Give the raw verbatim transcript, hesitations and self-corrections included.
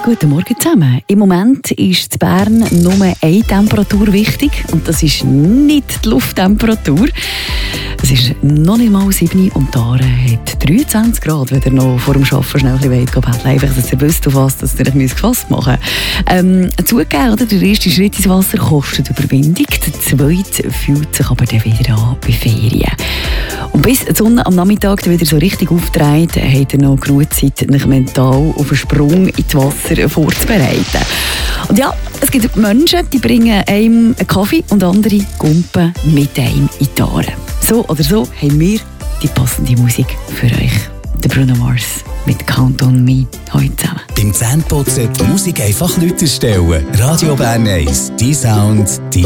Guten Morgen zusammen. Im Moment ist in Bern nur eine Temperatur wichtig und das ist nicht die Lufttemperatur. Es ist noch nicht mal sieben und die Aare hat dreiundzwanzig Grad, wenn ihr noch vor dem Arbeiten schnell ein bisschen weit geht. Einfach, dass ihr wisst, auf was dass ihr euch gefasst machen müsst. Ähm, zugegeben, oder? Der erste Schritt ins Wasser kostet Überwindung, der zweite fühlt sich aber dann wieder an bei Ferien. Und bis die Sonne am Nachmittag wieder so richtig auftreibt, habt ihr noch genug Zeit, euch mental auf einen Sprung ins Wasser vorzubereiten. Und ja, es gibt Menschen, die bringen einem einen Kaffee und andere Gumpen mit einem in die Aare. So oder so haben wir die passende Musik für euch. Der Bruno Mars mit Count on Me heute zusammen. Beim Zähneputzen die Musik einfach lauter stellen. Radio Bern eins, dein Sound, dein